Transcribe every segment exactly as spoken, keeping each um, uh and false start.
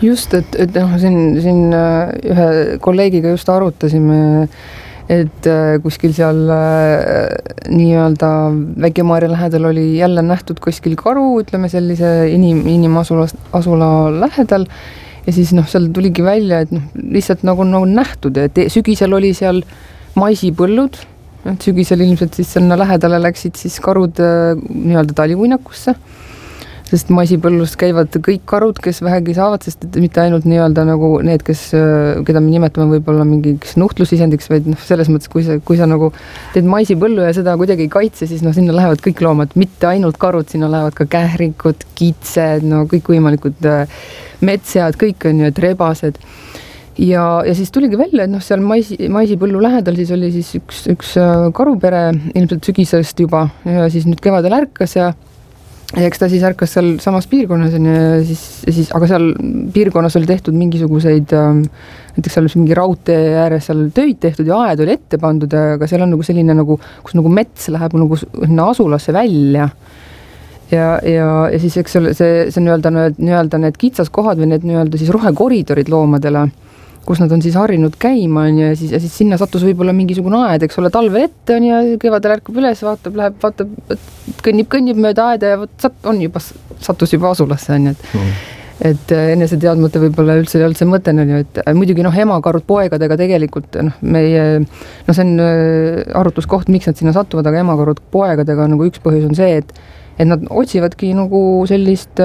Just, et, et noh, siin, siin ühe kolleegiga just arutasime, et kuskil seal nii-öelda Väike-Maarja lähedal oli jälle nähtud kuskil karu, ütleme sellise inim, inimasula asula lähedal ja siis noh, seal tuligi välja, et noh, lihtsalt nagu, nagu nähtud, et sügisel oli seal maisipõllud, et sügisel ilmselt siis sinna lähedale läksid siis karud nii-öelda taliuinakusse, sest maisipõllust käivad kõik karud, kes vähegi saavad, sest mitte ainult nii-öelda nagu need, kes, keda me nimetame võib-olla mingiks nuhtlusisendiks, vaid noh, selles mõttes, kui sa, kui sa nagu teed maisipõllu ja seda kuidagi ei kaitse, siis noh, sinna lähevad kõik loomad, mitte ainult karud, sinna lähevad ka kährikud, kitsed, no kõik võimalikud metsjad, kõik on ju, et rebased. Ja, ja siis tuligi välja, et noh, seal maisi, maisipõllu lähedal siis oli siis üks, üks karupere, ilmselt sügisest juba, ja siis nüüd kevadel ärkas ja Ja eks ta siis ärkas seal samas piirkonnas ja siis, siis, aga seal piirkonnas oli tehtud mingisuguseid, näiteks seal mingi raudtee ääres seal töid tehtud ja aed oli ette pandud, aga seal on nagu selline nagu, kus nagu mets läheb nagu asulasse välja. Ja, ja, ja siis eks see, see, see nii-öelda, nii-öelda need kitsaskohad või need nii-öelda siis rohekoridorid loomadele, kus nad on siis harrinud käima ja siis, ja siis sinna sattus võib-olla mingisugune aed, eks ole, talvel ette on ja kevadel ärkab üles, vaatab, läheb, vaatab, kõnnib, kõnnib mööda aeda ja võt, on juba, sattus juba asulasse, on, et, mm. et enese teadmata võib-olla üldse ei olnud see mõte, et muidugi noh, emakarud poegadega tegelikult, noh, meie, no see on arutluskoht, miks nad sinna satuvad, aga emakarud poegadega nagu üks põhjus on see, et, et nad otsivadki nagu sellist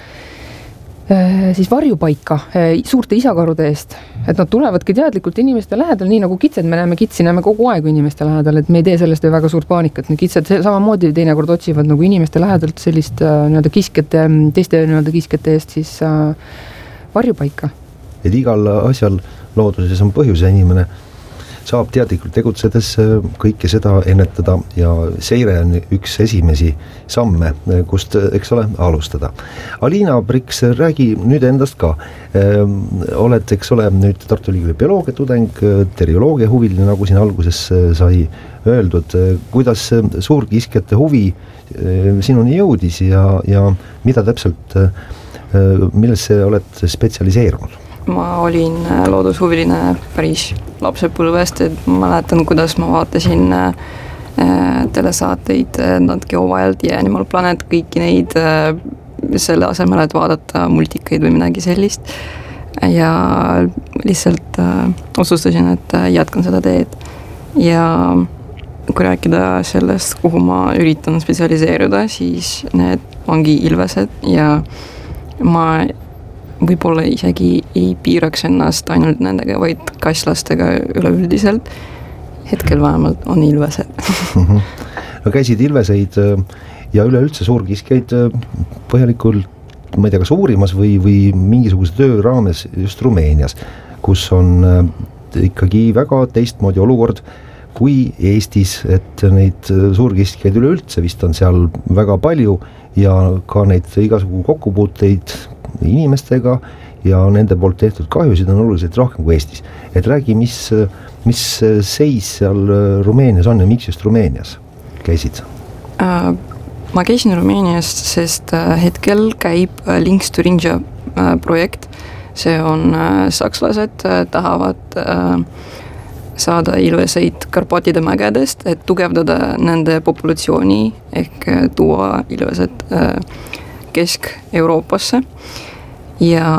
siis varjupaika suurte isakarude eest, et nad tulevadki teadlikult inimeste lähedal, nii nagu kitsed, me näeme kitsi, näeme kogu aegu inimeste lähedal, et me ei tee sellest ju väga suurt paanikat, need kitsed samamoodi teinekord otsivad nagu inimeste lähedalt sellist nii-öelda kiskete, teiste nii-öelda kiskete eest siis äh, varjupaika. Et igal asjal looduses on põhjus ja inimene saab teadlikult tegutsedes kõike seda ennetada ja seire on üks esimesi samme, kust, eks ole, alustada. Aliina Priks, räägi nüüd endast ka. Oled, eks ole, nüüd Tartu Ülikooli bioloogia tudeng, terioloogia huviline, nagu siin alguses sai öeldud. Kuidas suurkiskjate huvi sinuni jõudis ja, ja mida täpselt, millesse oled spetsialiseerunud? Ma olin loodushuviline päris lapsepõlvest, et ma mäletan, kuidas ma vaatasin telesaateid Nat Geo Wild ja Animal Planet, kõiki neid selle asemel, et vaadata multikaid või midagi sellist. Ja lihtsalt otsustasin, et jätkan seda teed. Ja kui rääkida sellest, kuhu ma üritan spetsialiseeruda, siis need ongi ilvesed ja ma võib-olla isegi ei piiraks ennast ainult nendega, vaid kasslastega üleüldiselt. Hetkel vähemalt on ilvesed. No käisid ilveseid ja üleüldse suurkiskjaid põhjalikult, ma ei tea, kas uurimas või, või mingisuguse töö raames just Rumeenias, kus on ikkagi väga teistmoodi olukord kui Eestis, et neid suurkiskjaid üleüldse vist on seal väga palju ja ka neid igasugu kokkupuuteid inimestega ja nende poolt tehtud kahjusid on oluliselt rohkem kui Eestis. Et räägi, mis, mis seis seal Rumeenias on ja miks just Rumeenias käisid? Ma käisin Rumeenias, sest hetkel käib Links Thuringia projekt. See on sakslased, tahavad saada ilveseid Karpatide mägedest, et tugevdada nende populatsiooni ehk tuua ilvesed Kesk-Euroopasse ja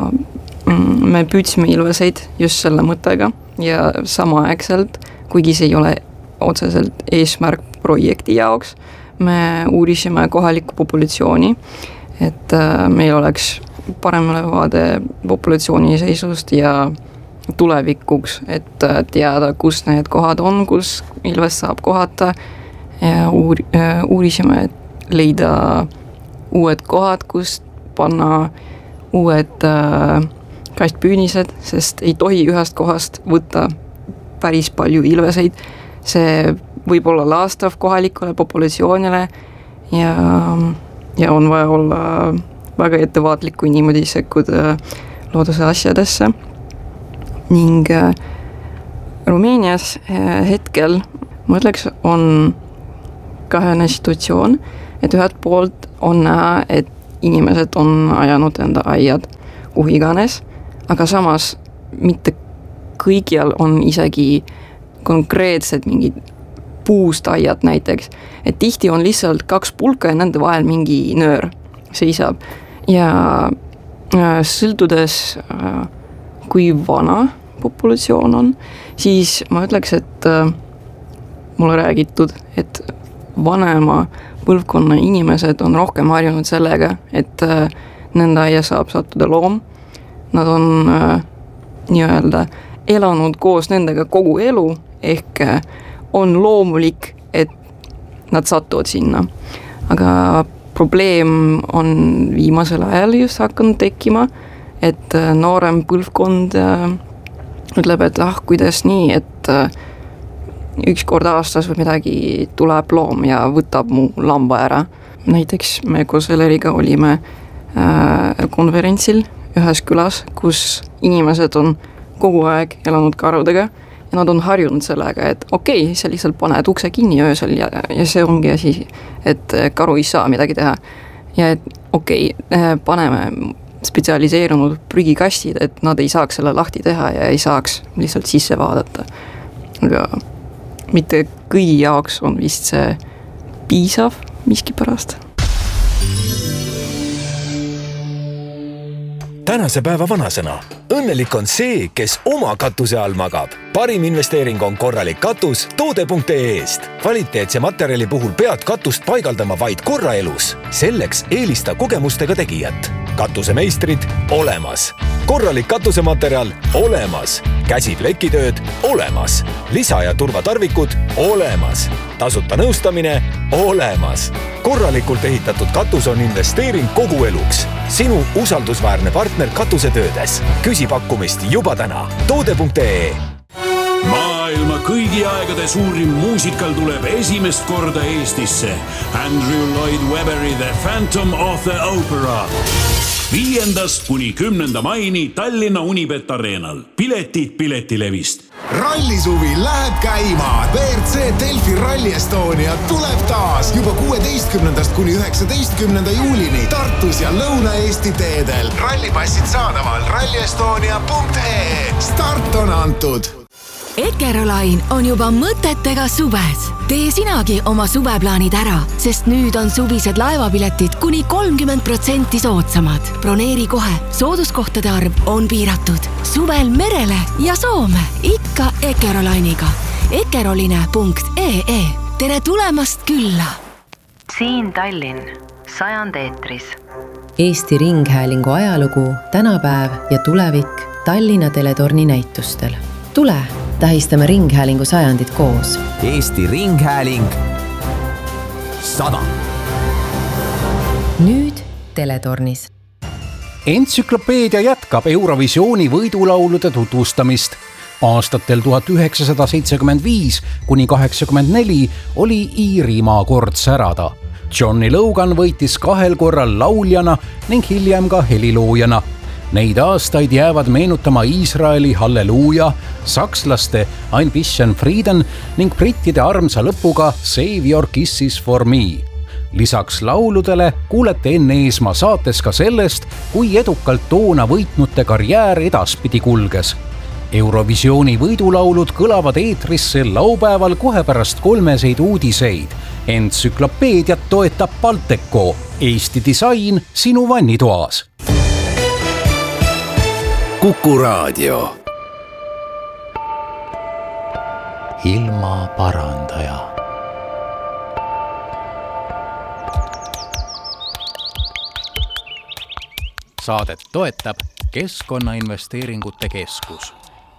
me püüdsime ilveseid just selle mõttega ja samaaegselt, kuigi see ei ole otseselt eesmärk projekti jaoks, me uurisime kohalikku populatsiooni, et meil oleks parem ülevaade populatsiooni seisust ja tulevikuks, et teada, kus need kohad on, kus ilves saab kohata ja uur, uurisime, et leida uued kohad, kust panna uued äh, kastpüünised, sest ei tohi ühest kohast võtta päris palju ilveseid. See võib olla laastav kohalikule populatsioonile ja, ja on vaja olla väga ettevaatlik, kui niimoodi sekkuda looduse asjadesse. Ning äh, Rumeenias äh, hetkel, ma ütleks, on kahene situatsioon, et ühelt poolt on näha, et inimesed on ajanud enda aiad kuhu iganes, aga samas mitte kõigil on isegi konkreetsed mingid puust aiad näiteks, et tihti on lihtsalt kaks pulka ja nende vahel mingi nöör seisab ja äh, sõltudes äh, kui vana populatsioon on, siis ma ütleks, et äh, mulle räägitud, et vanema põlvkonna inimesed on rohkem harjunud sellega, et äh, nende aia saab sattuda loom. Nad on äh, nii-öelda elanud koos nendega kogu elu, ehk äh, on loomulik, et nad satuvad sinna. Aga probleem on viimasel ajal just hakanud tekkima, et äh, noorem põlvkond äh, ütleb, et ah, kuidas nii, et äh, üks kord aastas või midagi tuleb loom ja võtab mu lamba ära. Näiteks me koos Eleriga olime äh, konverentsil ühes külas, kus inimesed on kogu aeg elanud karudega ja nad on harjunud sellega, et okei, okay, sa lihtsalt paned ukse kinni öösel ja, ja see ongi asi, et karu ei saa midagi teha. Ja et okei, okay, paneme spetsialiseerunud prügikastid, et nad ei saaks selle lahti teha ja ei saaks lihtsalt sisse vaadata. Aga mitte kõigi jaoks on vist see piisav miski pärast. Tänase päeva vanasõna. Õnnelik on see, kes oma katuse all magab. Parim investeering on korralik katus toode punkt ee-st. Kvaliteetse materjali puhul pead katust paigaldama vaid korra elus. Selleks eelista kogemustega tegijat. Katusemeistrid olemas. Korralik katusematerjal olemas. Käsiplekitööd olemas. Lisa- ja turvatarvikud olemas. Tasuta nõustamine olemas. Korralikult ehitatud katus on investeering kogu eluks. Sinu usaldusväärne partner katusetöödes. Küsi pakkumist juba täna. toode punkt ee. Maailma kõigi aegade suurim muusikal tuleb esimest korda Eestisse. Andrew Lloyd Webberi The Phantom of the Opera. Viiendast kuni kümnenda maini Tallinna Unibet Arenal. Piletid Piletilevist. Rallisuvi läheb käima. V R C Delfi Rally Estonia tuleb taas juba kuueteistkümnendast kuni üheksateistkümnenda juulini Tartus ja Lõuna-Eesti teedel. Rallipassid saadaval ralli estonia punkt ee. Start on antud. Eckerolain on juba mõtetega suves. Tee sinagi oma suveplaanid ära, sest nüüd on suvised laevapiletid kuni kolmkümmend protsenti soodsamad. Broneeri kohe, sooduskohtade arv on piiratud. Suvel merele ja Soome, ikka Eckerolainiga. Eckeroline punkt ee. Tere tulemast külla! Siin Tallinn, sajand eetris. Eesti Ringhäälingu ajalugu, tänapäev ja tulevik Tallinna teletorni näitustel. Tule, tähistame Ringhäälingu sajandit koos. Eesti Ringhääling sada. Nüüd teletornis. Entsüklopeedia jätkab Eurovisiooni võidulaulude tutvustamist. Aastatel tuhat üheksasada seitsekümmend viis kuni kaheksakümmend neli oli Iirimaa kord särada. Johnny Logan võitis kahel korral lauljana ning hiljem ka heliloojana. Neid aastaid jäävad meenutama Iisraeli Halleluuja, sakslaste Ein bisschen Frieden ning brittide armsa lõpuga Save Your Kisses for Me. Lisaks lauludele kuulete Enn Eesmaa saates ka sellest, kui edukalt toona võitnute karjäär edaspidi kulges. Eurovisiooni võidulaulud kõlavad eetrisse laupäeval kohe pärast kolmeseid uudiseid. Entsüklopeediat toetab Balteco, Eesti disain sinu vannitoas. Kuku Raadio. Ilma parandaja. Saadet toetab Keskkonnainvesteeringute Keskus.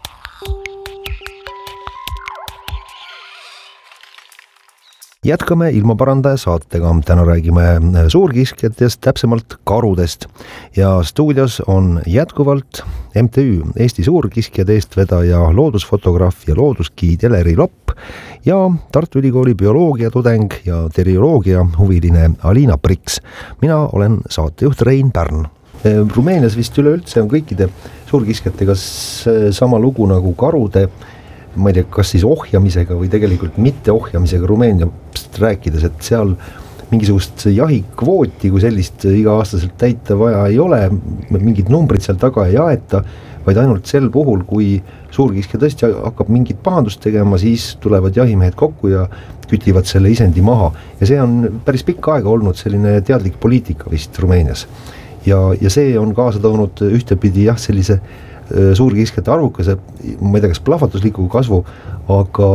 Jätkame ilmaparandaja saatega. Täna räägime suurkiskjatest, täpsemalt karudest. Ja stuudios on jätkuvalt M T Ü Eesti suurkiskjad eestvedaja, loodusfotograaf ja loodusgiid Eleri Lopp ja Tartu Ülikooli bioloogiatudeng ja terioloogia huviline Alina Priks. Mina olen saatejuht Rein Pärn. Rumeenias vist üleüldse on kõikide suurkiskjatega sama lugu nagu karude, ma ei tea, kas siis ohjamisega või tegelikult mitte ohjamisega Rumeeniast rääkides, et seal mingisugust jahikvooti kui sellist iga-aastaselt täita vaja ei ole, mingid numbrid seal taga ei aeta, vaid ainult sel puhul, kui suurkiskja tõesti hakkab mingit pahandust tegema, siis tulevad jahimehed kokku ja kütivad selle isendi maha. Ja see on päris pikka aega olnud selline teadlik poliitika vist Rumeenias. Ja, ja see on kaasa toonud ühtepidi jah, sellise äh, suurkiskjate arvukase, ma ei tea, kas plahvatusliku kasvu, aga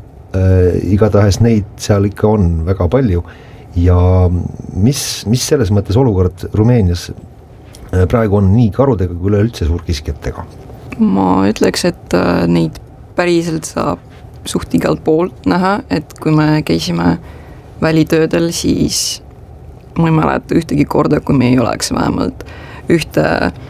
äh, igatahes neid seal ikka on väga palju. Ja mis, mis selles mõttes olukord Rumeenias praegu on nii karudega kui üleüldse suurkiskjatega? Ma ütleks, et neid päriselt saab suht igalt poolt näha, et kui me käisime välitöödel, siis ma ei mäleta ühtegi korda, kui me ei oleks vähemalt ühte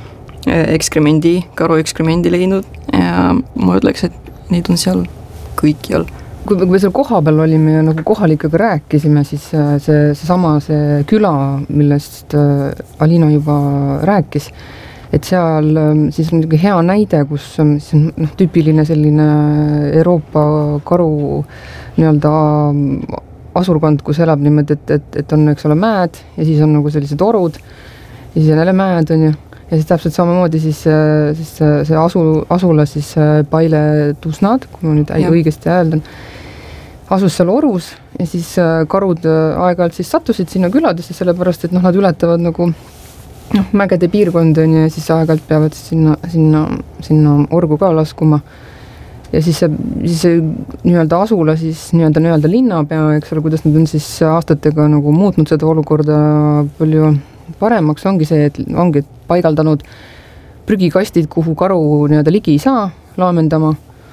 ekskremendi, karu ekskremendi leidnud ja ma ütleks, et neid on seal kõikjal. Kui me seal koha peal olime ja nagu kohalikega rääkisime, siis see, see sama see küla, millest Alina juba rääkis, et seal siis on hea näide, kus siis on noh, tüüpiline selline Euroopa karu nii-öelda asurkond, kus elab niimoodi, et, et, et on eks ole mäed ja siis on nagu sellised orud ja siis on jälle mäed on ju. Ja siis täpselt samamoodi siis, siis see asu, asula siis Paile Tusnad, kui ma nüüd ja. õigesti hääldan, asus seal orus ja siis karud aeg-ajalt siis sattusid sinna küladesse, sellepärast, et noh, nad ületavad nagu noh, mägede piirkonda ja siis aeg-ajalt peavad sinna, sinna, sinna orgu ka laskuma. Ja siis see, siis see nii-öelda asula siis nii-öelda nii-öelda linnapea, eks ole, kuidas nad on siis aastatega nagu muutnud seda olukorda palju paremaks, ongi see, et ongi paigaldanud prügikastid, kuhu karu nii-öelda ligi ei saa laamendama,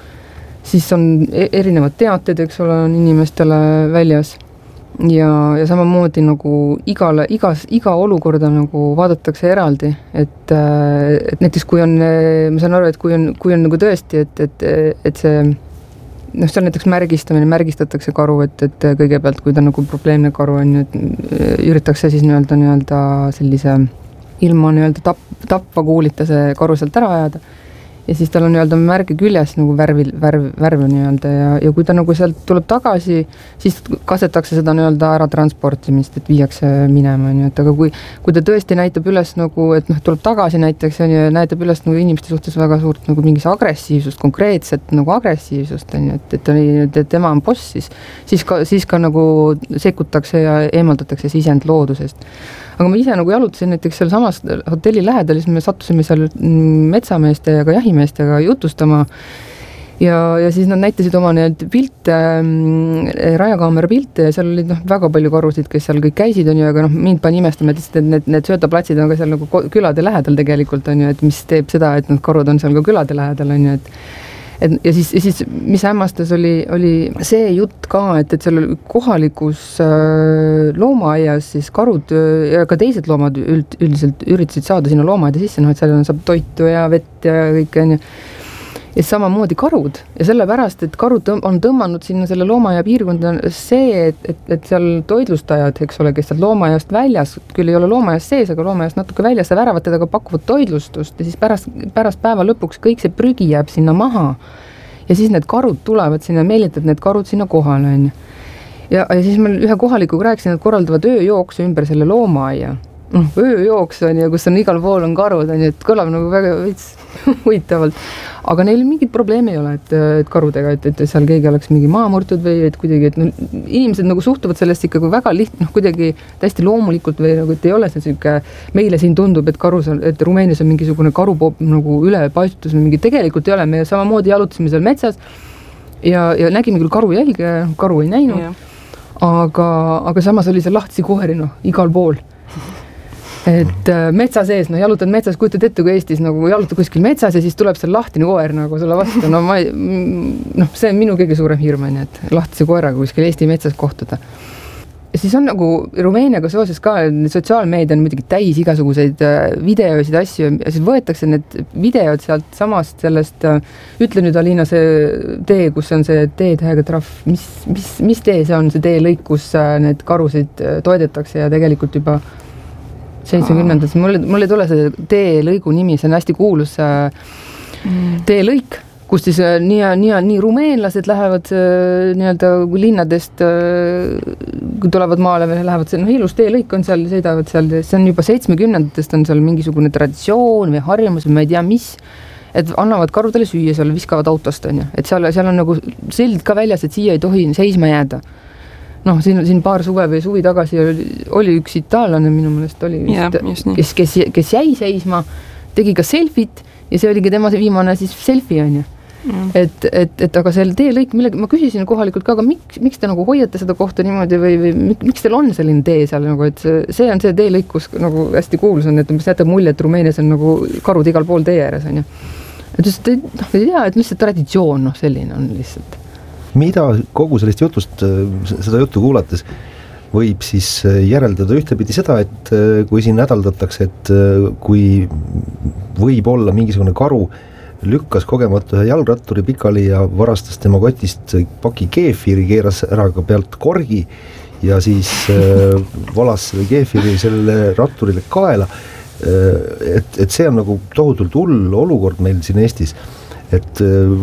siis on erinevad teated, eks ole, on inimestele väljas ja, ja samamoodi nagu igale, igas, iga olukorda nagu vaadatakse eraldi, et, et näiteks kui on, ma saan aru, et kui on, kui on nagu tõesti, et, et, et see noh, seal näiteks märgistamine, märgistatakse karu, et, et kõigepealt, kui ta nagu probleemne karu on, et üritatakse siis nii-öelda, nii-öelda sellise ilma nii-öelda tap, tapva kuulita see karu sealt ära ajada ja siis tal on nii-öelda märge küljes nagu värvi, värv, värv nii-öelda ja, ja kui ta nagu sealt tuleb tagasi, siis kasetakse seda nii-öelda ära transportimist, et viiakse minema, nii, et aga kui, kui ta tõesti näitab üles nagu, et noh, tuleb tagasi näiteks ja näitab üles nagu inimeste suhtes väga suurt nagu mingis agressiivsust, konkreetset nagu agressiivsust, et, et, et, et tema on boss, siis, siis, ka, siis ka nagu sekkutakse ja eemaldatakse sisend loodusest. Aga ma ise nagu jalutasin näiteks seal samas hotelli lähedal, siis me sattusime seal metsameeste ja ka jahimeestega jutustama ja, ja siis nad näitasid oma need pilte, rajakaamera pilte ja seal olid noh, väga palju karusid, kes seal kõik käisid on ju, aga noh, mind pani imestama, et need, need söötaplatsid on ka seal nagu külade lähedal tegelikult on ju, et mis teeb seda, et need karud on seal ka külade lähedal on ju, et Et, ja, siis, ja siis, mis hämmastas, oli, oli see jutt ka, et, et seal kohalikus äh, loomaaias siis karud ja ka teised loomad üld, üldiselt üritasid saada sinna loomaaida sisse, noh, et seal on, saab toitu ja vett ja kõik on ju. Ja samamoodi karud ja sellepärast, et karud on tõmmanud sinna selle loomaaia piirkonda see, et, et, et seal toidlustajad, eks ole, kes seal loomaaiast väljas, küll ei ole loomaaiast sees, aga loomaaiast natuke väljas ja väravate taga pakuvad toidlustust ja siis pärast, pärast päeva lõpuks kõik see prügi jääb sinna maha ja siis need karud tulevad sinna, meelitad need karud sinna kohale on. Ja, ja siis ma ühe kohalikuga rääkisin, et korraldavad ööjooksu ümber selle loomaaia. No, ööjooks on ja kus on igal pool on karud on, et kõlab nagu väga huvitavalt, aga neil mingit probleemi ei ole, et, et karudega, et, et seal keegi oleks mingi maa murtud või et kuidagi, et no, inimesed nagu suhtuvad sellest ikkagi väga liht, noh, kuidagi täiesti loomulikult või nagu, et ei ole see siuke, meile siin tundub, et karus on, et Rumeenias on mingisugune karupoop nagu ülepaistutus või mingi, tegelikult ei ole, me samamoodi jalutasime seal metsas ja, ja nägime küll karu jälge, karu ei näinud, yeah. aga, aga samas oli see lahtisi koeri, noh, igal pool. Et metsa sees, no jalutad metsas, kujutad ette, kui Eestis nagu jalutad kuskil metsas ja siis tuleb seal lahtine koer nagu sulle vastu, no ma ei, noh, see on minu kõige suurem hirm, et lahtise koeraga kuskil Eesti metsas kohtuda. Ja siis on nagu Rumeeniaga seoses ka sotsiaalmeedia on muidugi täis igasuguseid videosid, asju ja siis võetakse need videod sealt samast sellest, ütle nüüd Alina, see tee, kus on see teetähega trahv, mis, mis, mis tee see on, see tee lõik, kus need karusid toidetakse ja tegelikult juba seitsmekümnendates, mul, mul ei tule see teelõigu nimi, see on hästi kuulus mm. teelõik, kus siis nii, nii, nii rumeenlased lähevad nii-öelda linnadest, kui tulevad maale või lähevad, see no, ilus teelõik on seal, sõidavad seal, see on juba seitsmekümnendatest on seal mingisugune traditsioon või harjumus või ma ei tea mis, et annavad karudele süüa seal, viskavad autost, on ju, et seal, seal on nagu sild ka väljas, et siia ei tohi seisma jääda. Noh, siin, siin paar suve või suvi tagasi oli, oli üks itaallane minu mõelest oli, vist, ja, kes, kes, kes jäi seisma, tegi ka selfit ja see oligi tema see viimane siis selfie on ju. Mm. Et, et, et aga seal teelõik, millega ma küsisin kohalikult ka, aga miks, miks te nagu hoiate seda kohta niimoodi või, või miks teil on selline tee seal nagu, et see, see on see teelõik, kus nagu hästi kuulus on, et mis jätab mulje, et Rumeenias on nagu karud igal pool tee ääres on ju. Et just, noh, ei tea, et mis see traditsioon, noh, selline on lihtsalt. Mida kogu sellist jutust, seda juttu kuulates võib siis järeldada ühtepidi seda, et kui siin nädaldatakse, et kui võib olla mingisugune karu lükkas kogemata ühe jalgratturi pikali ja varastas tema kotist paki keefiri, keeras ära ka pealt korgi ja siis valas selle keefiri sellele ratturile kaela, et, et see on nagu tohutult hull olukord meil siin Eestis, et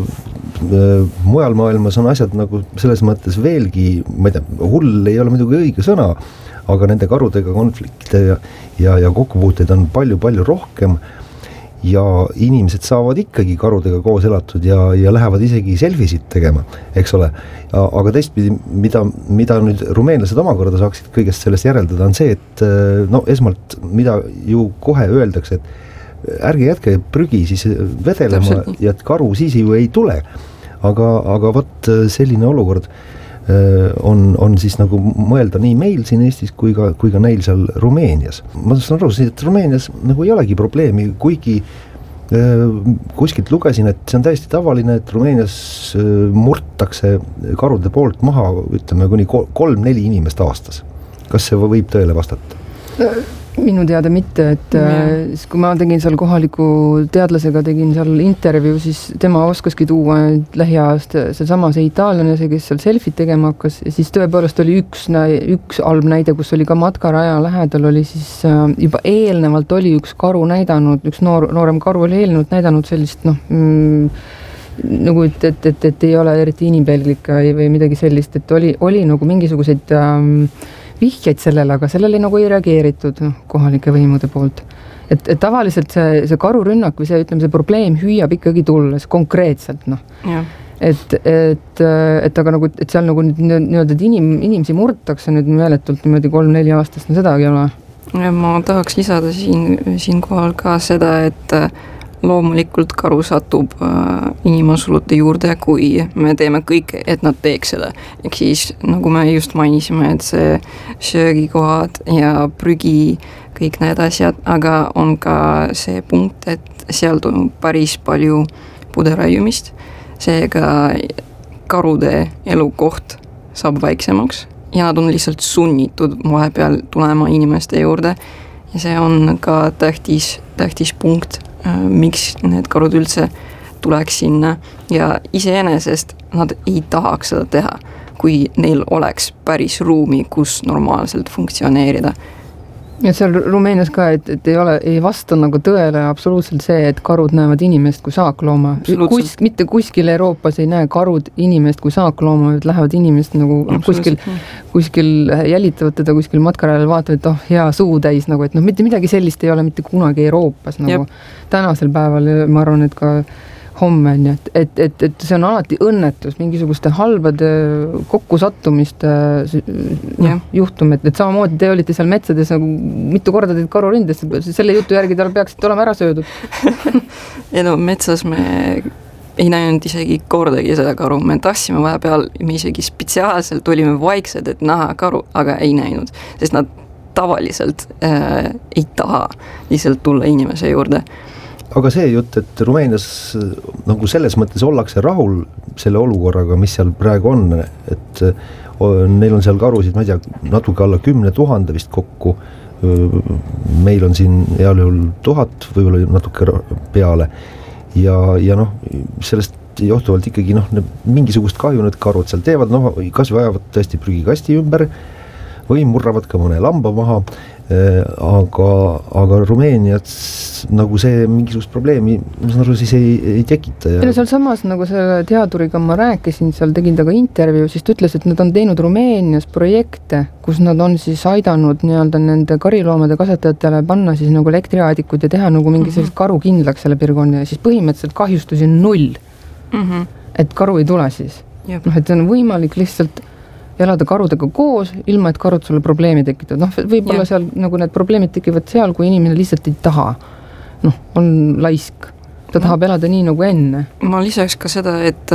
mujal maailmas on asjad nagu selles mõttes veelgi, ma ei tea, hull ei ole muidugi õige sõna, aga nende karudega konflikte ja, ja, ja kokkupuuteid on palju-palju rohkem ja inimesed saavad ikkagi karudega koos elatud ja, ja lähevad isegi selfisid tegema, eks ole. Aga teistpidi, mida, mida nüüd rumeenlased omakorda saaksid kõigest sellest järeldada, on see, et no esmalt, mida ju kohe öeldakse, et ärge jätke prügi siis vedelema ja karu siis ju ei tule. Aga, aga võt selline olukord on, on siis nagu mõelda nii meil siin Eestis kui ka, kui ka neil seal Rumeenias. Ma saan aru, et Rumeenias nagu ei olegi probleemi, kuigi kuskilt lugesin, et see on täiesti tavaline, et Rumeenias murtakse karude poolt maha, ütleme, kuni kolm-neli inimest aastas. Kas see võib tõele vastata? Minu teada mitte, et siis, kui ma tegin seal kohaliku teadlasega, tegin seal intervjuu, siis tema oskaski tuua lähiajast see sama see itaallane, see, kes seal selfit tegema hakkas, ja siis tõepoolest oli üks, üks halb näide, kus oli ka matkaraja lähedal, oli siis juba eelnevalt oli üks karu näidanud, üks noor, noorem karu oli eelnevalt näidanud sellist, noh, mm, nagu, et, et, et, et ei ole eriti inimpelglik või midagi sellist, et oli, oli nagu mingisuguseid ähm, vihjeid sellele, aga sellele nagu ei reageeritud no, kohalike võimude poolt. Et, et tavaliselt see, see karurünnak või see, ütleme, see probleem hüüab ikkagi tulles konkreetselt, noh. Et, et, et aga nagu, et seal nagu nii-öelda, et inim, inimesi murtakse nüüd meeletult niimoodi kolm-neli aastast, no seda ei ole. Ma tahaks lisada siin, siin kohal ka seda, et loomulikult karu satub äh, inimasulute juurde, kui me teeme kõik, et nad teeks seda. Ehk siis, nagu me just mainisime, et see söögikohad ja prügi, kõik need asjad, aga on ka see punkt, et seal toimub päris palju puderaiumist, seega karude elukoht saab väiksemaks ja nad on lihtsalt sunnitud vahepeal tulema inimeste juurde ja see on ka tähtis, tähtis punkt, miks need karud üldse tuleks sinna ja iseenesest nad ei tahaks seda teha, kui neil oleks päris ruumi, kus normaalselt funktsioneerida. Ja seal Rumeenias ka, et, et ei ole, ei vasta nagu tõele absoluutselt see, et karud näevad inimest kui saaklooma. Kus, mitte kuskil Euroopas ei näe karud inimest kui saaklooma, et lähevad inimest nagu kuskil, kuskil jälitavad teda kuskil matkarajal, vaatavad, et oh, hea suu täis, nagu, et noh, mitte midagi sellist ei ole mitte kunagi Euroopas. Nagu tänasel päeval ma arvan, et ka homme, et, et, et, et see on alati õnnetus, mingisuguste halbade kokkusattumiste no, juhtum, et, et samamoodi te olite seal metsades nagu mitu korda teid karu rindes, selle jutu järgi tal peaksid olema ära söödud. ja no metsas me ei näinud isegi kordagi seda karu, me tahtsime vahepeal, me isegi spetsiaalselt olime vaiksed, et näha karu, aga ei näinud, sest nad tavaliselt äh, ei taha lihtsalt tulla inimese juurde. Aga see jutt, et Rumeenias nagu selles mõttes ollakse rahul selle olukorraga, mis seal praegu on, et neil on seal karusid, ma ei tea, natuke alla kümne tuhande vist kokku, meil on siin heal juhul tuhat, võib-olla natuke peale ja, ja noh, sellest johtuvalt ikkagi noh, mingisugust kahju need karud seal teevad, noh, kas vajavad tõesti prügikasti ümber, või murravad ka mõne lamba maha, aga, aga Rumeeniat nagu see mingisugust probleemi, ma saan aru, siis ei, ei tekita. Ja seal samas, nagu selle teaduriga ma rääkisin, seal tegin taga intervjuu, siis ta ütles, et nad on teinud Rumeenias projekte, kus nad on siis aidanud nii-öelda nende kariloomade kasvatajatele panna siis nagu elektriaadikud ja teha nagu mingi sellist karu kindlaks selle piirkonna ja siis põhimõtteliselt kahjustusi null. Mm-hmm. Et karu ei tule siis. Noh, et on võimalik lihtsalt elada karudega koos, ilma et karud sulle probleemi tekitavad. Noh, võib-olla seal nagu need probleemid tekivad seal, kui inimene lihtsalt ei taha. Noh, on laisk. Ta tahab elada nii nagu enne. Ma lisaks ka seda, et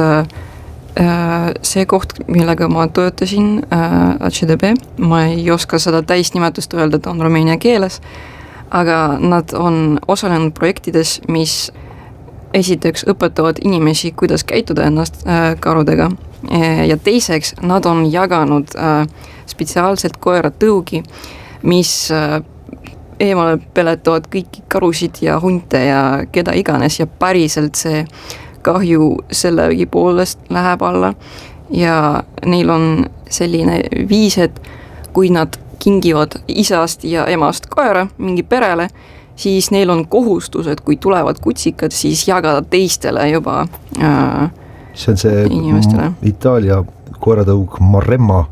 äh, see koht, millega ma töötasin, äh, A C D B, ma ei oska seda täisnimetust öelda, et on rumeenia keeles, aga nad on osalenud projektides, mis esiteks õpetavad inimesi, kuidas käituda ennast äh, karudega. Ja teiseks, nad on jaganud äh, spetsiaalselt koera tõugi, mis äh, eemale peletavad kõiki karusid ja hunte ja keda iganes ja päriselt see kahju sellegi poolest läheb alla ja neil on selline viis, et kui nad kingivad isast ja emast koera mingi perele, siis neil on kohustus, et kui tulevad kutsikad, siis jagada teistele juba äh, see on see inimestele. Itaalia koeratõug Maremma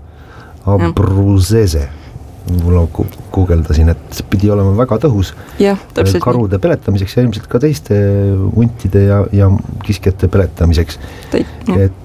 Abruzzese. Mul on guugeldasin, et see pidi olema väga tõhus ja, karude nii. Peletamiseks ja ilmselt ka teiste huntide ja, ja kiskjate peletamiseks. Täit, et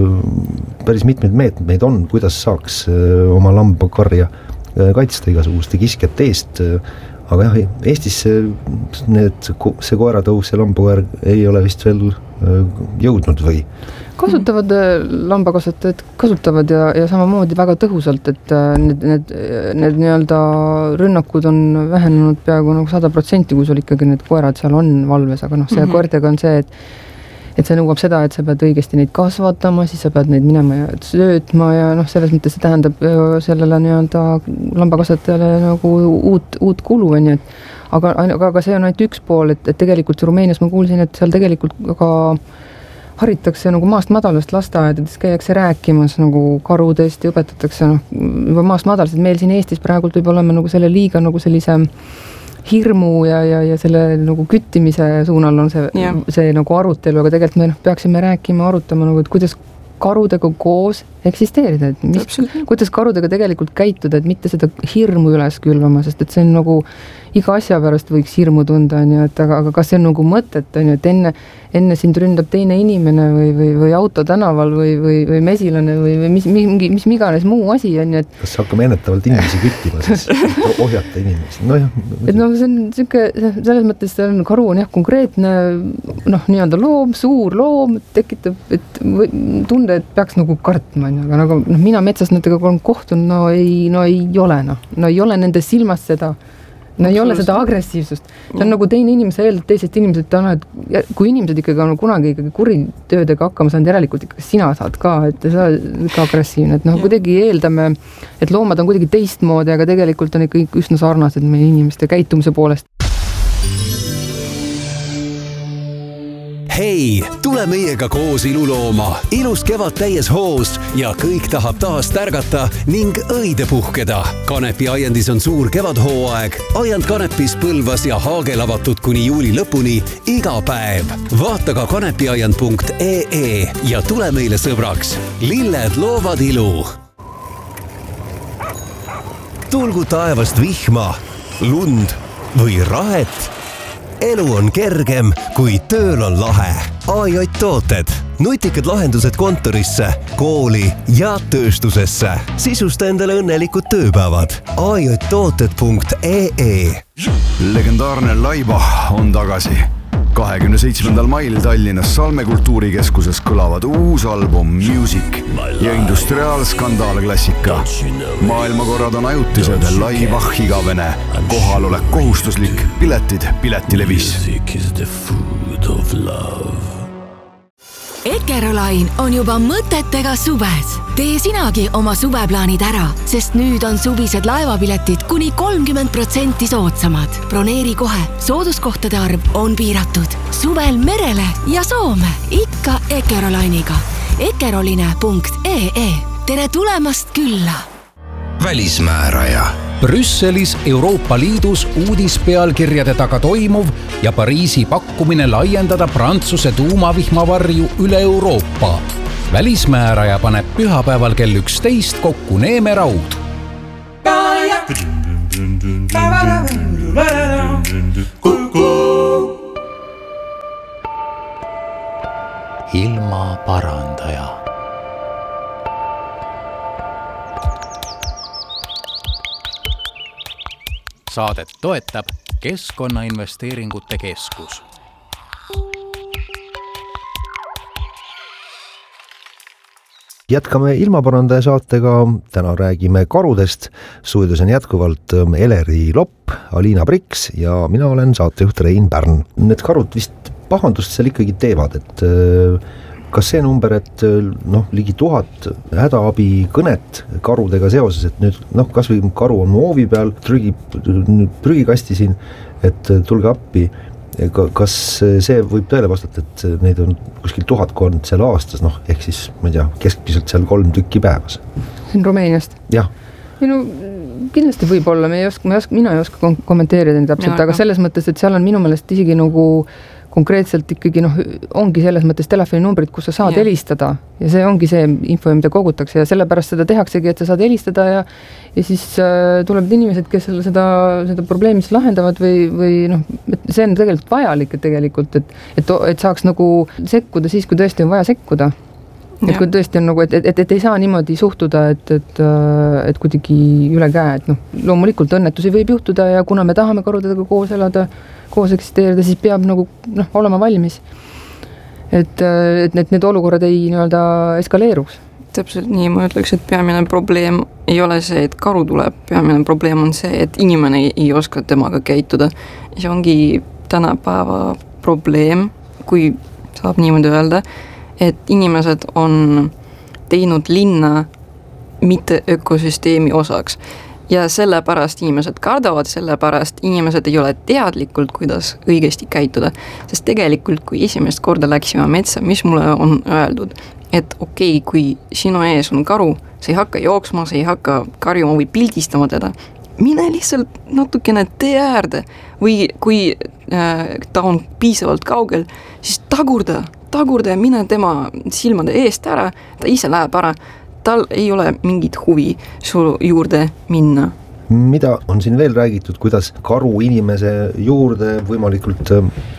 päris mitmeid meetmeid on, kuidas saaks oma lambakarja kaitsta igasuguste kiskjate eest. Aga jah, Eestis need, see koeratõug, see lambakoer ei ole vist veel jõudnud või? Kasutavad lambakasvatajad, kasutavad ja, ja samamoodi väga tõhusalt, et need, need, need nii-öelda rünnakud on vähenenud peaaegu nagu sada protsenti, kui sul ikkagi need koerad seal on valves, aga noh, see mm-hmm. koertega on see, et et see nõuab seda, et sa pead õigesti neid kasvatama, siis sa pead neid minema ja söötma ja noh, selles mõttes see tähendab sellele nii-öelda lambakasvatajale nagu uut, uut kulu, on ju, et aga, aga, aga see on ainult üks pool, et, et tegelikult Rumeenias ma kuulsin, et seal tegelikult ka haritakse nagu maast madalast lasteaedades, käiakse rääkimas nagu karudest ja õpetatakse noh, juba maast madalast, et meil siin Eestis praegult võib olema nagu selle liiga nagu sellise hirmu ja, ja, ja selle nagu küttimise suunal on see, yeah. see nagu arutelu, aga tegelikult me noh, peaksime rääkima, arutama nagu, et kuidas karudega koos eksisteerida, et mis, kuidas karudega tegelikult käituda, et mitte seda hirmu üles külvama, sest et see on nagu iga asja pärast võiks hirmu tunda, on ju, et aga, aga kas see on nagu mõtet, on ju, et enne, enne sind ründab teine inimene või, või, või auto tänaval või, või, või mesilane või, või mis, mingi, mis iganes muu asi, on ju, et kas hakkame ennetavalt inimesi küttima, siis ohjata inimesi, no jah. Et no see on siuke, selles mõttes see on, karu on jah konkreetne noh, nii-öelda loom, suur loom, tekitab, et tunde, et peaks nagu kartma, on ju, aga nagu noh, mina metsas nendega kohtun, no ei, no ei ole, noh, no ei ole nende silmas seda, no ei ole seda agressiivsust. See on nagu teine inimene, sa eeldad teisest inimesed, et kui inimesed ikkagi on kunagi ikkagi kuritöödega hakkama saanud, järelikult ikka sina saad ka, et sa ka agressiivne, et noh, kuidagi eeldame, et loomad on kuidagi teistmoodi, aga tegelikult on ikka üsna sarnased meie inimeste käitumise poolest. Hei, tule meiega koos ilulooma. Ilus kevad täies hoos ja kõik tahab taas tärgata ning õide puhkeda. Kanepi aiandis on suur kevadhooaeg. Aiand Kanepis, Põlvas ja Haagel avatud kuni juuli lõpuni iga päev. Vaata ka kanepiaiand punkt ee ja tule meile sõbraks. Lilled loovad ilu. Tulgu taevast vihma, lund või rahet. Elu on kergem, kui tööl on lahe. A J tooted. Nutikad lahendused kontorisse, kooli ja tööstusesse. Sisusta endale õnnelikud tööpäevad. A J tooted punkt ee. Legendaarne Laiba on tagasi. kahekümne seitsmendal mail Tallinnas Salme kultuurikeskuses kõlavad uus album Music ja industriaalskandaal klassika. Maailmakorrad on ajutised, Laiba igavene, kohalolek kohustuslik, piletid Piletilevis. Ekerolain on juba mõtetega suves. Tee sinagi oma suveplaanid ära, sest nüüd on suvised laevapiletid kuni kolmkümmend protsenti soodsamad. Broneeri kohe, sooduskohtade arv on piiratud. Suvel merele ja Soome, ikka Ekerolainiga. ekeroline punkt ee. Tere tulemast külla! välismääraja. Brüsselis Euroopa Liidus uudispealkirjade taga toimuv ja Pariisi pakkumine laiendada Prantsuse tuumavihmavarju üle Euroopa. Välismääraja paneb pühapäeval kell üksteist kokku Neemeraud. Ilma parandaja. Saadet toetab Keskkonnainvesteeringute Keskus. Jätkame ilmaparandaja saatega, täna räägime karudest. Stuudios on jätkuvalt Eleri Lopp, Aliina Priks ja mina olen saatejuht Rein Pärn. Need karud vist pahandust seal ikkagi teevad, et kas see number, et noh, ligi tuhat hädaabi kõnet karudega seoses, et nüüd noh, kas või karu on moovi peal, trügib prügikasti siin, et tulge appi. Kas see võib tõele vastata, et neid on kuskil tuhat kond seal aastas, noh, ehk siis, ma ei tea, keskpiselt seal kolm tükki päevas? See on Rumeeniast? Jah. Minu, kindlasti võib olla, me ei oska, me ei oska, mina ei oska kommenteerida täpselt, aga selles mõttes, et seal on minu meelest isegi nagu konkreetselt ikkagi noh, ongi selles mõttes telefoninumbrid, kus sa saad helistada ja see ongi see info, mida kogutakse ja sellepärast seda tehaksegi, et sa saad helistada ja, ja siis äh, tulevad inimesed, kes seda, seda probleemi siis lahendavad või, või noh, see on tegelikult vajalik, et tegelikult, et, et, et saaks nagu sekkuda siis, kui tõesti on vaja sekkuda. Et kui tõesti on nagu, et, et, et ei saa niimoodi suhtuda, et, et, et kuidagi üle käe, et noh, loomulikult õnnetusi võib juhtuda ja kuna me tahame karudega koos elada, koos eksisteerida, siis peab nagu noh, olema valmis. Et, et need, need olukorrad ei nii-öelda eskaleeruks. Täpselt nii, ma ütleks, et peamine probleem ei ole see, et karu tuleb, peamine probleem on see, et inimene ei oska temaga käituda. See ongi tänapäeva probleem, kui saab niimoodi öelda, et inimesed on teinud linna mitte ökosüsteemi osaks ja sellepärast inimesed kardavad, sellepärast inimesed ei ole teadlikult, kuidas õigesti käituda, sest tegelikult, kui esimest korda läksime metsa, mis mulle on öeldud, et okei, okay, kui sinu ees on karu, sa ei hakka jooksma, sa ei hakka karjuma või pildistama teda, mine lihtsalt natukene tee äärde või kui äh, ta on piisavalt kaugel, siis tagurda tagurda ja mine tema silmade eest ära, ta ise läheb ära, tal ei ole mingit huvi su juurde minna. Mida on siin veel räägitud, kuidas karu inimese juurde võimalikult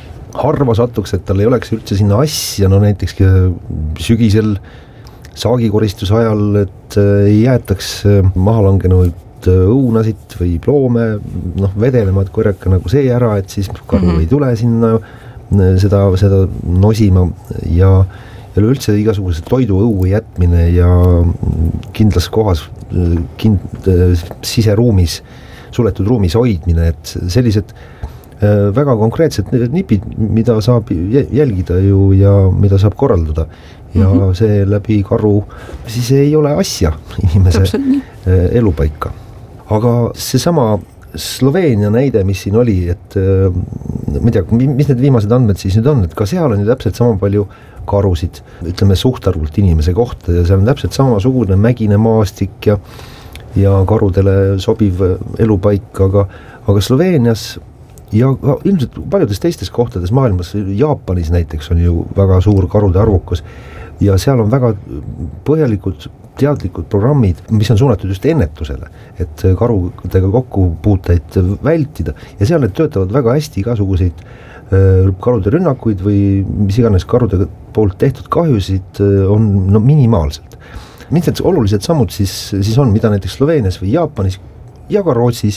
harva satuks, et tal ei oleks üldse sinna asja, no näiteks sügisel saagikoristuse ajal, et ei jäetaks maha langenud õunasid või ploome, noh, vedelemad korjaka nagu see ära, et siis karu mm-hmm. ei tule sinna seda, seda nosima ja, ja üldse igasuguse toidu õue jätmine ja kindlas kohas kind, siseruumis, suletud ruumis hoidmine, et sellised väga konkreetsed nipid, mida saab jälgida ju ja mida saab korraldada ja mm-hmm. see läbi karu siis ei ole asja inimese elupaika. Aga seesama Sloveenia näide, mis siin oli, et ma ei tea, mis need viimased andmed siis nüüd on, et ka seal on ju täpselt sama palju karusid, ütleme suhtarvult inimese kohta ja seal on täpselt samasugune mägine maastik ja, ja karudele sobiv elupaik, aga, aga Sloveenias ja ilmselt paljudes teistes kohtades maailmas, Jaapanis näiteks on ju väga suur karude arvukus ja seal on väga põhjalikud teadlikud programmid, mis on suunatud just ennetusele, et karudega kokkupuuteid vältida ja seal need töötavad väga hästi igasuguseid karude rünnakuid või mis iganes karude poolt tehtud kahjusid on no, minimaalselt. Mis need olulised sammud siis, siis on, mida näiteks Sloveenias või Jaapanis ja ka Rootsis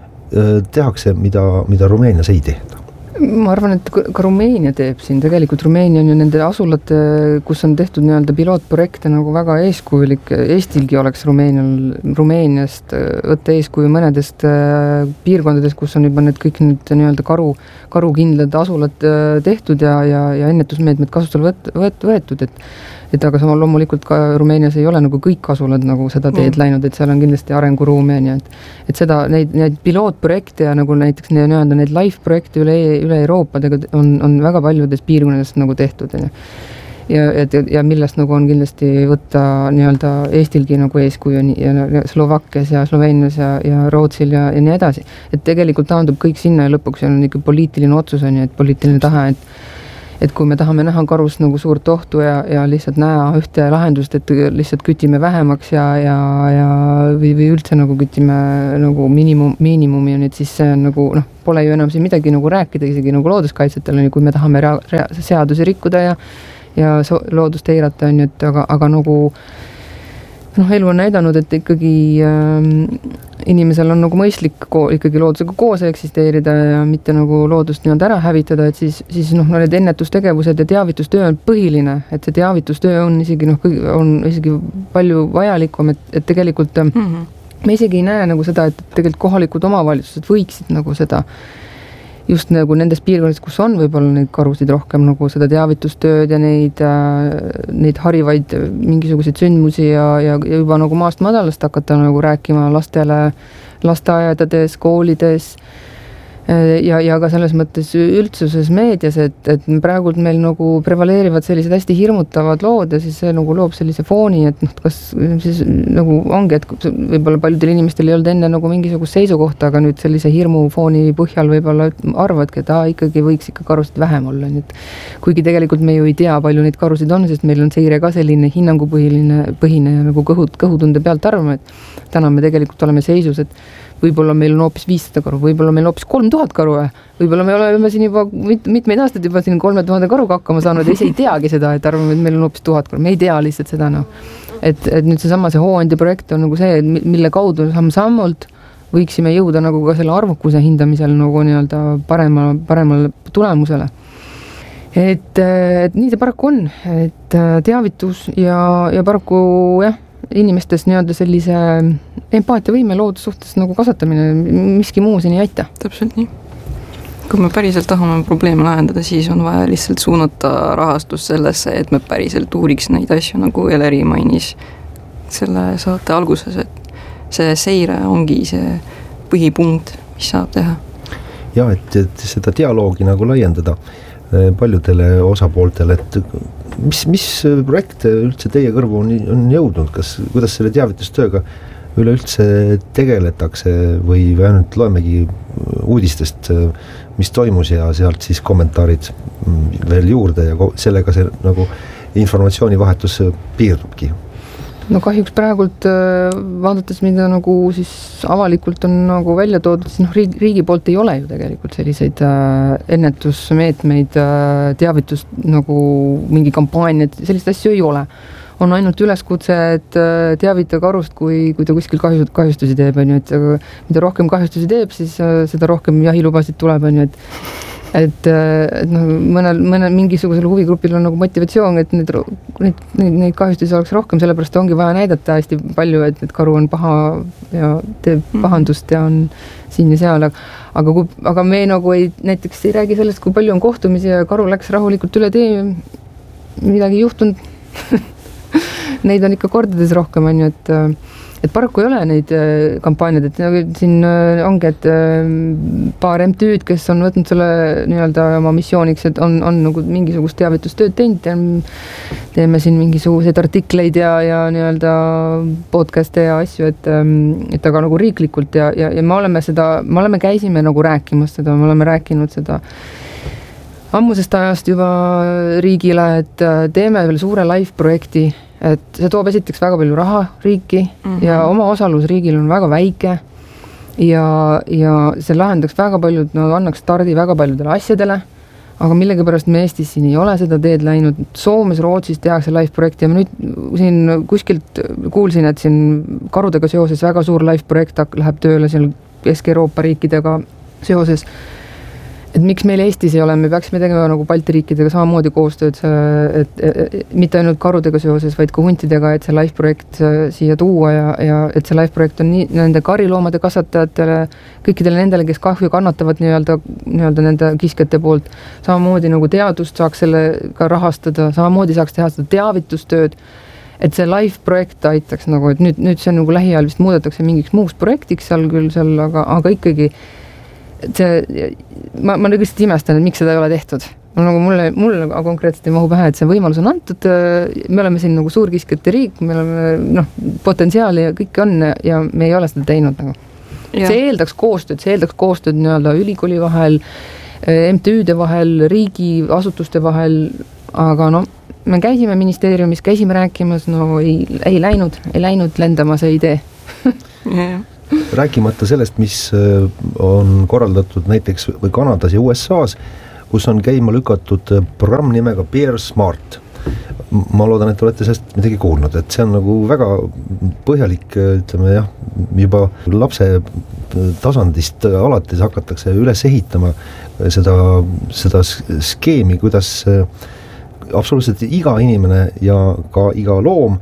tehakse, mida, mida Rumeenias ei tehta? Ma arvan, et ka Rumeenia teeb siin, tegelikult Rumeenia on ju nende asulate, kus on tehtud nii-öelda pilootprojekte nagu väga eeskujulik, Eestilgi oleks Rumeenial, Rumeeniast võtta eeskuju mõnedest piirkondadest, kus on juba need kõik need nii-öelda karu, karukindlad asulad tehtud ja, ja, ja ennetusmeetmed kasutusele võt, võt, võetud, et et aga samal loomulikult ka Rumeenias ei ole nagu kõik asulad nagu seda teed mm. läinud, et seal on kindlasti arenguruumi, et, et seda, neid, neid pilootprojekte ja nagu näiteks nii-öelda neid live projekte üle, üle Euroopa on, on väga paljudes piirkondades nagu tehtud. ja, ja, ja millest nagu on kindlasti võtta nii-öelda Eestilgi nagu eeskuju ja Slovakkias ja Sloveenias ja, ja Rootsil ja, ja nii edasi. Et tegelikult taandub kõik sinna ja lõpuks on ikka poliitiline otsus, on ju, et poliitiline tahe, et et kui me tahame näha karust nagu suurt ohtu ja, ja lihtsalt näha ühte lahendust, et lihtsalt kütime vähemaks ja, ja, ja või, või üldse nagu kütime nagu miinimum, miinimumi, et siis see on nagu, noh, pole ju enam siin midagi nagu rääkida, isegi nagu looduskaitsetele, kui me tahame rea, rea, seadusi rikkuda ja, ja so, loodust eirata, on ju, et aga, aga nagu noh, elu on näidanud, et ikkagi äh, inimesel on nagu mõistlik ko- ikkagi loodusega koos eksisteerida ja mitte nagu loodust nii-öelda ära hävitada, et siis, siis noh, need ennetustegevused ja teavitustöö on põhiline, et see teavitustöö on isegi noh, on isegi palju vajalikum, et, et tegelikult mm-hmm. me isegi ei näe nagu seda, et tegelikult kohalikud omavalitsused võiksid nagu seda just nagu nendes piirkondades, kus on võib-olla neid karusid rohkem nagu seda teavitustööd ja neid, neid harivaid mingisuguseid sündmusi ja, ja juba nagu maast madalast hakata nagu rääkima lastele lasteaedades, koolides ja, ja ka selles mõttes üldsuses meedias, et, et praegult meil nagu prevaleerivad sellised hästi hirmutavad lood ja siis see nagu loob sellise fooni, et noh, kas siis nagu ongi, et võib-olla paljudel inimestel ei olnud enne nagu mingisugust seisukohta, aga nüüd sellise hirmufooni põhjal võib-olla arvadki, et aa, ikkagi võiks ikka karusid vähem olla, nii et kuigi tegelikult me ju ei tea, palju neid karusid on, sest meil on seire ka selline hinnangupõhiline põhine ja nagu kõhud, kõhutunde pealt arvame, et täna me tegelikult oleme seisus, et võib-olla meil on hoopis viissada karu, võib-olla meil hoopis kolm tuhat karu, võib-olla me oleme siin juba mit, mitmeid aastaid juba siin kolme tuhande karuga hakkama saanud ja ise ei teagi seda, et arvame, et meil on hoopis tuhat karu, me ei tea lihtsalt seda, noh. Et, et nüüd see sama see hooandi projekt on nagu see, mille kaudu samm-sammult võiksime jõuda nagu ka selle arvukuse hindamisel nagu nii-öelda parema, paremal tulemusele. Et, et nii see paraku on, et teavitus ja, ja paraku jah, inimestes nii-öelda sellise empaatiavõime loodus suhtes nagu kasvatamine, miski muu siin ei aita. Täpselt nii. Kui me päriselt tahame probleeme lahendada, siis on vaja lihtsalt suunata rahastus sellesse, et me päriselt uuriks neid asju, nagu Eleri mainis selle saate alguses, et see seire ongi see põhipunkt, mis saab teha. Ja, et, et seda dialoogi nagu laiendada paljudele osapooltele, et mis, mis projekte üldse teie kõrvu on, on jõudnud, kas, kuidas selle teavitustööga üleüldse tegeletakse või ainult loemegi uudistest, mis toimus ja sealt siis kommentaarid veel juurde ja sellega see nagu informatsioonivahetus piirdubki? No kahjuks praegult vaadates, mida nagu siis avalikult on nagu välja toodud, siis noh, riigi, riigi poolt ei ole ju tegelikult selliseid ennetusmeetmeid, teavitust nagu mingi kampaaniad, sellist asju ei ole. On ainult üleskutse, et teavita karust, kui, kui ta kuskil kahjust, kahjustusi teeb, on ju, et mida rohkem kahjustusi teeb, siis seda rohkem jahilubasid tuleb, on ju, et et, et noh, mõnel, mõnel mingisugusel huvigrupil on nagu motivatsioon, et need, neid, neid, neid kahjustusi oleks rohkem, sellepärast ongi vaja näidata hästi palju, et, et karu on paha ja teeb pahandust ja on siin ja seal, aga, kui, aga me nagu ei, näiteks ei räägi sellest, kui palju on kohtumisi ja karu läks rahulikult üle tee, midagi juhtunud. Neid on ikka kordades rohkem, on ju, et et paraku ei ole neid kampaaniad, et nagu siin ongi, et paar M T-d, kes on võtnud selle nii-öelda oma missiooniks, et on, on nagu mingisugust teavitustööd teinud, teeme siin mingisuguseid artikleid ja, ja nii-öelda podcast'e ja asju, et, et aga nagu riiklikult ja, ja, ja me oleme seda, me oleme käisime nagu rääkimas seda, me oleme rääkinud seda ammusest ajast juba riigile, et teeme veel suure live-projekti, et see toob esiteks väga palju raha riiki mm-hmm. ja oma osalus riigil on väga väike ja, ja see lahendaks väga paljud, no annaks stardi väga paljudele asjadele, aga millegipärast me Eestis siin ei ole seda teed läinud. Soomes, Rootsis tehakse live-projekti ja ma nüüd siin kuskilt kuulsin, et siin karudega seoses väga suur live-projekt läheb tööle seal Kesk-Euroopa riikidega seoses. Et miks meil Eestis ei ole, me peaksime tegema nagu Balti riikidega samamoodi koostööd, et, et, et mitte ainult karudega seoses, vaid ka huntidega, et see live-projekt siia tuua ja, ja et see live-projekt on nii, nende kariloomade kasvatajatele, kõikidele nendele, kes kahju kannatavad nii-öelda, nii-öelda nende kiskjate poolt, samamoodi nagu teadust saaks selle ka rahastada, samamoodi saaks teha seda teavitustööd, et see live-projekt aitaks nagu, et nüüd, nüüd see nagu lähiajal vist muudetakse mingiks muuks projektiks seal küll seal, aga, aga ikkagi see, ma, ma lihtsalt imestan, et miks seda ei ole tehtud. nagu mulle, mulle konkreetselt ei mahu pähe, et see võimalus on antud, me oleme siin nagu suurkiskjate riik, me oleme noh, potentsiaali ja kõik on ja me ei ole seda teinud nagu. Ja. See eeldaks koostööd, see eeldaks koostööd nii-öelda ülikooli vahel, M T Üde vahel, riigi asutuste vahel, aga no me käisime ministeeriumis, käisime rääkimas, no ei, ei läinud, ei läinud lendama see idee. Yeah. Rääkimata sellest, mis on korraldatud näiteks või Kanadas ja U S A-s, kus on käima lükatud programm nimega Beer Smart. Ma loodan, et olete sellest midagi kuulnud, et see on nagu väga põhjalik, ütleme jah, juba lapse tasandist alates hakatakse üles ehitama seda, seda skeemi, kuidas absoluutselt iga inimene ja ka iga loom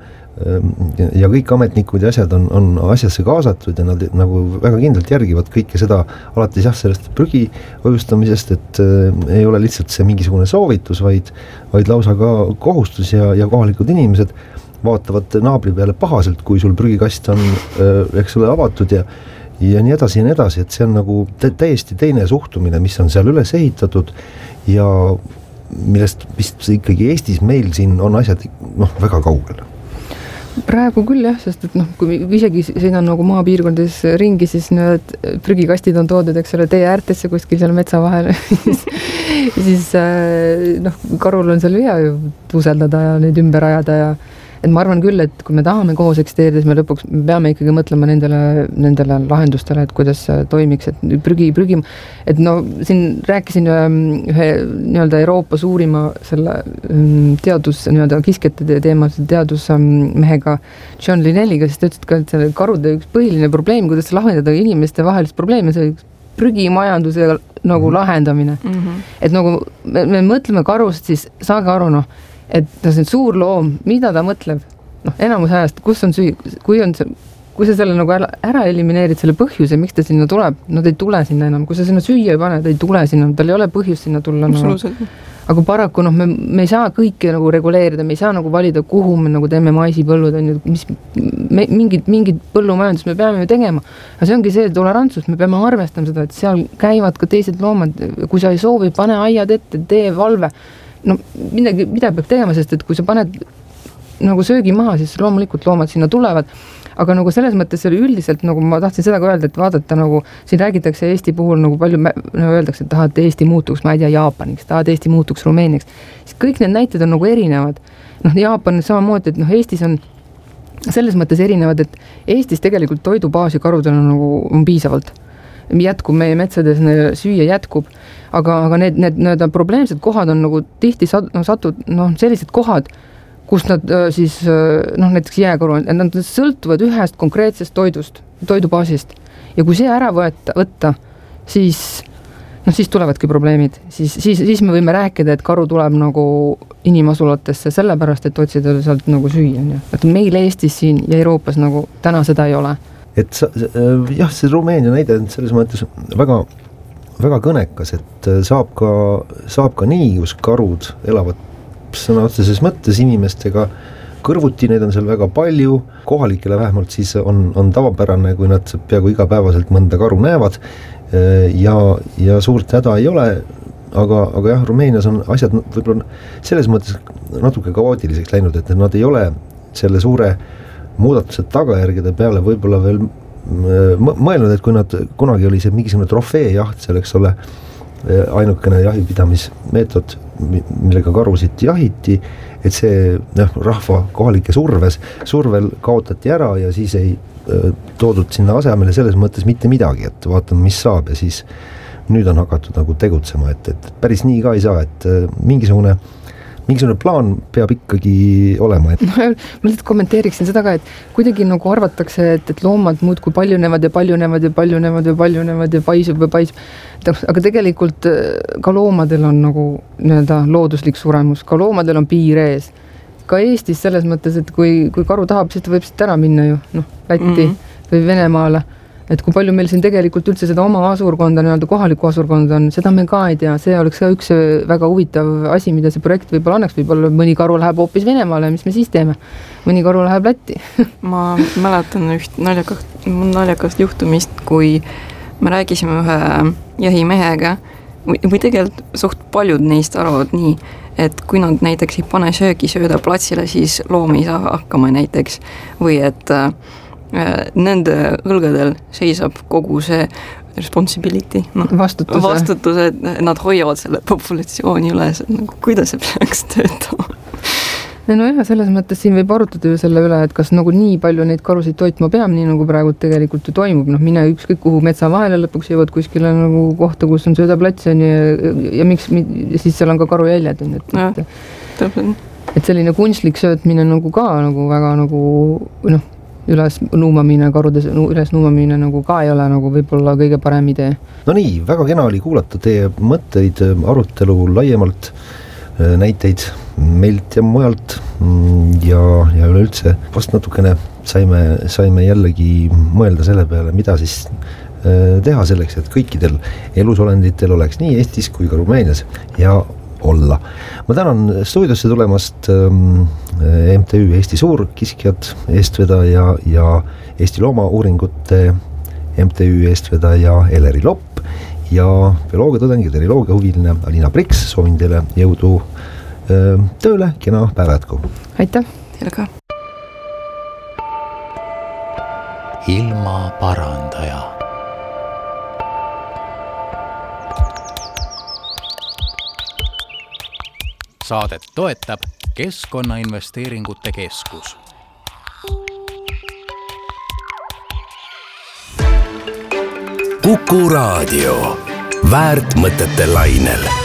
ja kõik ametnikud ja asjad on, on asjasse kaasatud ja nad nagu väga kindlalt järgivad kõike seda alates jah, sellest prügi õjustamisest, et äh, ei ole lihtsalt see mingisugune soovitus, vaid, vaid lausa ka kohustus ja, ja kohalikud inimesed vaatavad naabri peale pahaselt, kui sul prügikast on äh, eks ole avatud ja, ja nii edasi ja nii edasi, et see on nagu tä- täiesti teine suhtumine, mis on seal üles ehitatud ja millest vist ikkagi Eestis meil siin on asjad noh, väga kaugel. Praegu küll jah, sest et noh, kui isegi siin on nagu maapiirkondades ringi, siis need prügikastid on toodud, eks ole, tee äärtesse kuskil seal metsa vahel siis, siis noh, karul on seal hea ju tuuseldada ja neid ümber ajada ja et ma arvan küll, et kui me tahame koos eksisteerida, siis me lõpuks me peame ikkagi mõtlema nendele, nendele lahendustele, et kuidas toimiks, et prügi, prügi, et no siin rääkisin ühe nii-öelda Euroopa suurima selle teadus, nii-öelda kiskjate teemalise teadusmehega John Linnelliga, siis ta ütles ka, et selle karude üks põhiline probleem, kuidas lahendada inimeste vahelist probleemi, see prügimajanduse nagu lahendamine. Mm-hmm. Et nagu me, me mõtleme karust, siis saage aru, noh, et see on suur loom, mida ta mõtleb, noh, enamus ajast, kus on süü, kui on see, kui sa selle nagu ära, ära elimineerid selle põhjuse, miks ta sinna tuleb, nad ei tule sinna enam, kui sa sinna süüa ei pane, ta ei tule sinna, tal ei ole põhjust sinna tulla. No. Aga paraku, noh, me, me ei saa kõike nagu reguleerida, me ei saa nagu valida, kuhu me nagu teeme maisipõllud, on ju, mis me, mingid, mingid põllumajandus me peame ju tegema. Aga see ongi see tolerantsus, me peame arvestama seda, et seal käivad ka teised loomad, kui sa ei soovi, pane aiad ette, tee valve. No midagi, mida peab tegema, sest et kui sa paned nagu söögi maha, siis loomulikult loomad sinna tulevad, aga nagu selles mõttes oli üldiselt, nagu ma tahtsin seda ka öelda, et vaadata nagu, siin räägitakse Eesti puhul nagu palju, nagu öeldakse, et tahad Eesti muutuks, ma ei tea, Jaapaniks, tahad Eesti muutuks Rumeeniaks, siis kõik need näited on nagu erinevad. Noh, Jaapan samamoodi, et noh, Eestis on selles mõttes erinevad, et Eestis tegelikult toidubaasi karudel on nagu on piisavalt. Jätkub meie metsades, süüa jätkub, aga, aga need, need, need probleemsed kohad on nagu tihti sat, no, satud, noh, sellised kohad, kus nad siis, noh, näiteks jääkaru, nad sõltuvad ühest konkreetsest toidust, toidubaasist ja kui see ära võtta, võtta siis, noh, siis tulevadki probleemid, siis, siis, siis me võime rääkida, et karu tuleb nagu inimasulatesse sellepärast, et otsida sealt nagu süüa, et meil Eestis siin ja Euroopas nagu täna seda ei ole. Et sa, jah, see Rumeenia näide on selles mõttes väga, väga kõnekas, et saab ka, saab ka nii, kus karud elavad sõna otseses mõttes inimestega kõrvuti, neid on seal väga palju, kohalikele vähemalt siis on, on tavapärane, kui nad peaaegu igapäevaselt mõnda karu näevad ja, ja suurt häda ei ole, aga, aga jah, Rumeenias on asjad võib-olla selles mõttes natuke kaootiliseks läinud, et nad ei ole selle suure muudatused tagajärgede peale võib-olla veel mõelnud, et kui nad kunagi oli see mingisugune trofeejaht, see oleks ole ainukene jahipidamismeetod, millega karusid jahiti, et see jah, rahva kohalike surves, survel kaotati ära ja siis ei toodud sinna asemele selles mõttes mitte midagi, et vaatame, mis saab ja siis nüüd on hakatud nagu tegutsema, et, et päris nii ka ei saa, et mingisugune mingisugune plaan peab ikkagi olema. Et... No, ma lihtsalt kommenteeriksin seda ka, et kuidagi nagu arvatakse, et, et loomad muud kui paljunevad ja paljunevad ja paljunevad ja paljunevad ja paisub ja paisub. Aga tegelikult ka loomadel on nagu nii-öelda looduslik suremus, ka loomadel on piir ees. Ka Eestis selles mõttes, et kui, kui karu tahab, siis ta võib siit ära minna ju, noh, Lätti mm-hmm. või Venemaale. Et kui palju meil siin tegelikult üldse seda oma asurkonda, nii-öelda kohalikku asurkonda on, seda me ka ei tea, see oleks ka üks väga huvitav asi, mida see projekt võib-olla annaks, võib-olla mõni karu läheb hoopis Venemaale, mis me siis teeme? Mõni karu läheb Lätti. Ma mäletan üht naljakast, naljakast juhtumist, kui me rääkisime ühe jahimehega või, või tegelikult suht paljud neist arvavad nii, et kui nad näiteks ei pane söögisööda platsile, siis loom ei saa hakkama näiteks, või et äh, nende õlgadel seisab kogu see responsibility, no, vastutuse. vastutuse, et nad hoiavad selle populatsiooni üles, et nagu, kuidas see peaks töötama. No jah, selles mõttes siin võib arutada ju selle üle, et kas nagu nii palju neid karusid toitma peab, nii nagu praegu tegelikult ju toimub, noh mine ükskõik kuhu metsa vahele lõpuks jõuad kuskile nagu kohta, kus on söödaplats on ja, ja miks, siis seal on ka karujäljed, et, et, et selline kunstlik söötmine nagu ka nagu väga nagu noh, üles nuumamine, karude üles nuumamine nagu ka ei ole nagu võib-olla kõige parem idee. No nii, väga kena oli kuulata teie mõtteid, arutelu laiemalt, näiteid meilt ja mujalt ja, ja üleüldse vast natukene saime, saime jällegi mõelda selle peale, mida siis teha selleks, et kõikidel elusolenditel oleks nii Eestis kui ka Rumeenias ja olla. Ma tänan stuudiosse tulemast M T Ü Eesti Suurkiskjad eestvedaja ja Eesti loomauuringute M T Ü eestvedaja Eleri Lopp ja bioloogia tudeng ja teriloogia huviline Alina Priks. Soovin teile jõudu tööle, kena päeva jätku. Aitäh! Teile ka! Ilma parandaja. Saadet toetab Keskkonnainvesteeringute Keskus. Kuku Raadio. Väärt mõtete lainel.